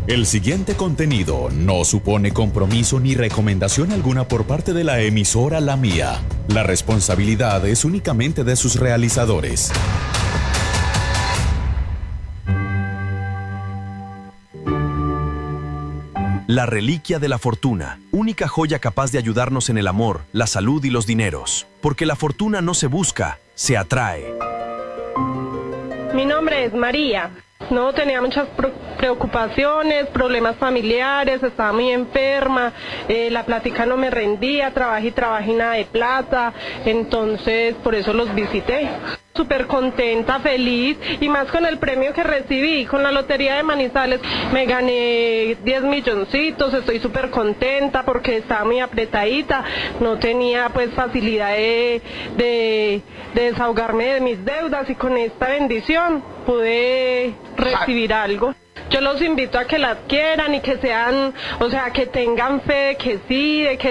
El siguiente contenido no supone compromiso ni recomendación alguna por parte de la emisora La Mía. La responsabilidad es únicamente de sus realizadores. La reliquia de la fortuna, única joya capaz de ayudarnos en el amor, la salud y los dineros. Porque la fortuna no se busca, se atrae. Mi nombre es María. No, tenía muchas preocupaciones, problemas familiares, estaba muy enferma, la plática no me rendía, trabajé y nada de plata, entonces por eso los visité. Súper contenta, feliz, y más con el premio que recibí, con la lotería de Manizales, me gané 10 milloncitos, estoy súper contenta porque estaba muy apretadita, no tenía pues facilidad de desahogarme de mis deudas, y con esta bendición pude recibir algo. Yo los invito a que la adquieran y que sean, o sea, que tengan fe de que sí, de que